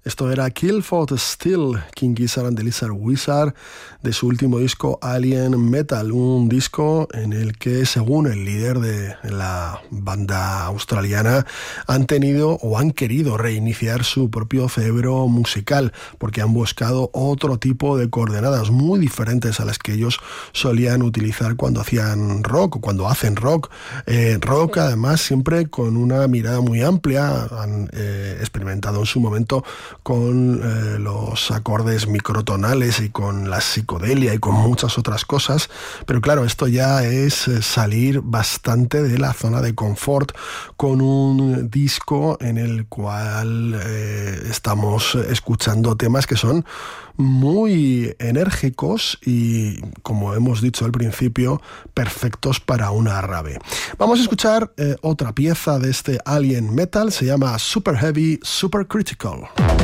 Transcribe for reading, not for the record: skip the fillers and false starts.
Esto era Kill for the Steel, King Gizzard and the Lizard Wizard, de su último disco Alien Metal, un disco en el que, según el líder de la banda australiana, han tenido o han querido reiniciar su propio cerebro musical, porque han buscado otro tipo de coordenadas muy diferentes a las que ellos solían utilizar cuando hacían rock o cuando hacen rock. Rock, además, siempre con una mirada muy amplia. Han experimentado en su momento con los acordes microtonales y con la psicodelia y con muchas otras cosas, pero claro, esto ya es salir bastante de la zona de confort con un disco en el cual estamos escuchando temas que son muy enérgicos y, como hemos dicho al principio, perfectos para una rave. Vamos a escuchar otra pieza de este Alien Metal, se llama Super Heavy, Super Critical.